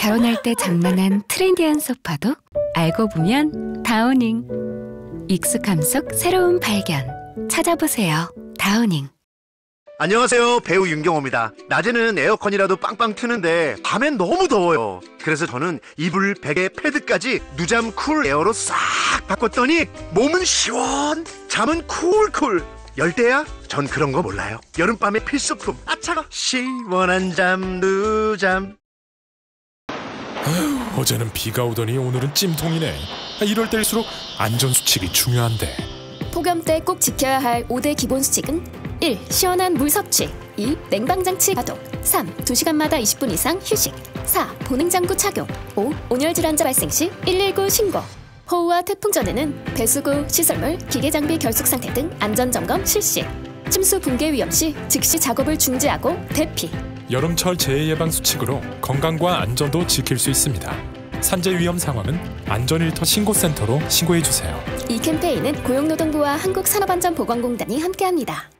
결혼할 때 장만한 트렌디한 소파도 알고 보면 다우닝. 익숙함 속 새로운 발견. 찾아보세요. 다우닝. 안녕하세요, 배우 윤경호입니다. 낮에는 에어컨이라도 빵빵 트는데 밤엔 너무 더워요. 그래서 저는 이불, 베개, 패드까지 누잠 쿨 에어로 싹 바꿨더니 몸은 시원, 잠은 쿨쿨. 열대야? 전 그런 거 몰라요. 여름밤의 필수품. 아차가 시원한 잠 누잠. 어제는 비가 오더니 오늘은 찜통이네. 이럴 때일수록 안전수칙이 중요한데. 폭염 때 꼭 지켜야 할 5대 기본 수칙은 1. 시원한 물 섭취. 2. 냉방장치 가동. 3. 2시간마다 20분 이상 휴식. 4. 보냉장구 착용. 5. 온열질 환자 발생 시 119 신고. 호우와 태풍 전에는 배수구, 시설물, 기계장비 결속 상태 등 안전점검 실시. 침수 붕괴 위험 시 즉시 작업을 중지하고 대피. 여름철 재해 예방 수칙으로 건강과 안전도 지킬 수 있습니다. 산재 위험 상황은 안전일터 신고센터로 신고해 주세요. 이 캠페인은 고용노동부와 한국산업안전보건공단이 함께합니다.